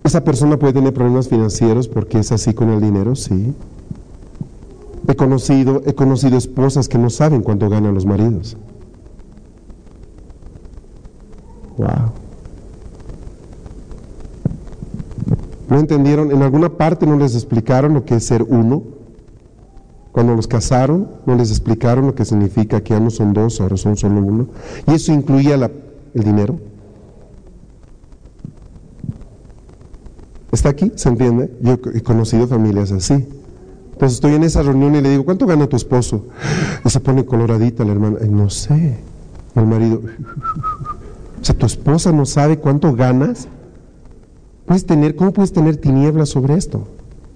Esa persona puede tener problemas financieros porque es así con el dinero, sí. He conocido esposas que no saben cuánto ganan los maridos. Wow. ¿No entendieron? En alguna parte no les explicaron lo que es ser uno. Cuando los casaron, no les explicaron lo que significa que ya no son dos, ahora son solo uno. Y eso incluía el dinero. ¿Está aquí? ¿Se entiende? Yo he conocido familias así. Entonces estoy en esa reunión y le digo, ¿cuánto gana tu esposo? Y se pone coloradita la hermana. No sé. El marido, o sea, ¿tu esposa no sabe cuánto ganas? ¿Cómo puedes tener tinieblas sobre esto?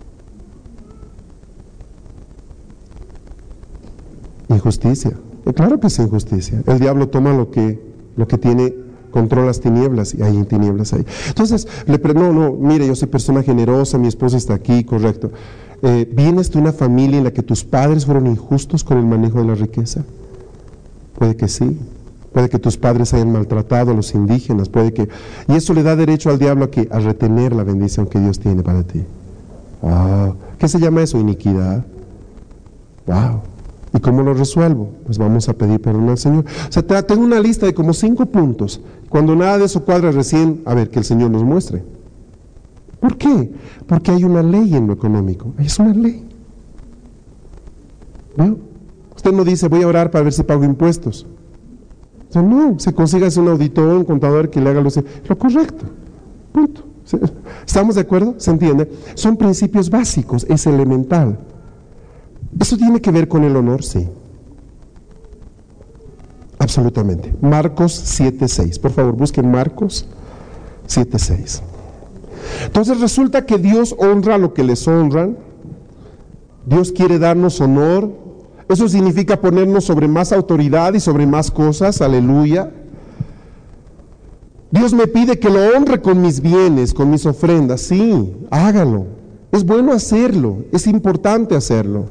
Injusticia. Claro que es injusticia. El diablo toma lo que tiene, controla las tinieblas y hay tinieblas ahí. Entonces, mire, yo soy persona generosa, mi esposa está aquí, correcto. ¿Vienes de una familia en la que tus padres fueron injustos con el manejo de la riqueza? Puede que sí. Puede que tus padres hayan maltratado a los indígenas, y eso le da derecho al diablo a retener la bendición que Dios tiene para ti. Wow. ¿Qué se llama eso? Iniquidad. Wow. ¿Y cómo lo resuelvo? Pues vamos a pedir perdón al Señor. O sea, tengo una lista de como 5 puntos. Cuando nada de eso cuadra recién, a ver, que el Señor nos muestre. ¿Por qué? Porque hay una ley en lo económico. Es una ley. ¿No? Usted no dice, voy a orar para ver si pago impuestos. O sea, no, se consiga un auditor, un contador que le haga lo correcto. Punto. ¿Estamos de acuerdo? ¿Se entiende? Son principios básicos, es elemental. ¿Eso tiene que ver con el honor? Sí. Absolutamente. Marcos 7:6. Por favor, busquen Marcos 7:6. Entonces resulta que Dios honra a lo que les honran. Dios quiere darnos honor. Eso significa ponernos sobre más autoridad y sobre más cosas. Aleluya. Dios me pide que lo honre con mis bienes, con mis ofrendas. Sí, hágalo. Es bueno hacerlo. Es importante hacerlo.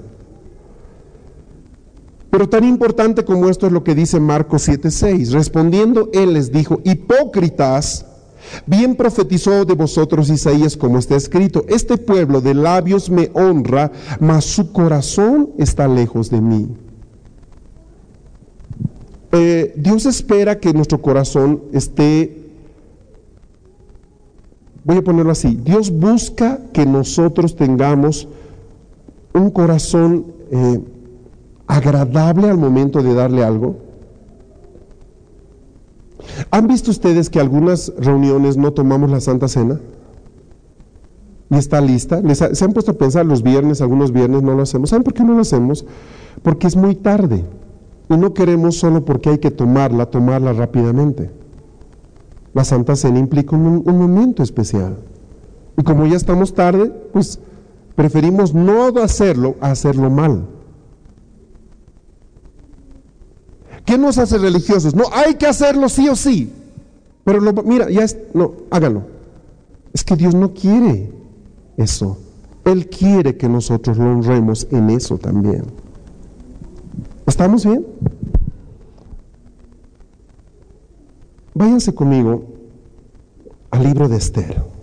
Pero tan importante como esto es lo que dice Marcos 7:6. Respondiendo él les dijo: hipócritas, bien profetizó de vosotros Isaías, como está escrito: este pueblo de labios me honra, mas su corazón está lejos de mí. Dios espera que nuestro corazón esté, voy a ponerlo así, Dios busca que nosotros tengamos un corazón agradable al momento de darle algo. ¿Han visto ustedes que algunas reuniones no tomamos la Santa Cena? ¿Y está lista? ¿Se han puesto a pensar algunos viernes no lo hacemos? ¿Saben por qué no lo hacemos? Porque es muy tarde. Y no queremos solo porque hay que tomarla rápidamente. La Santa Cena implica un momento especial. Y como ya estamos tarde, pues preferimos no hacerlo a hacerlo mal. ¿Qué nos hace religiosos? No, hay que hacerlo sí o sí. Pero hágalo. Es que Dios no quiere eso. Él quiere que nosotros lo honremos en eso también. ¿Estamos bien? Váyanse conmigo al libro de Esther.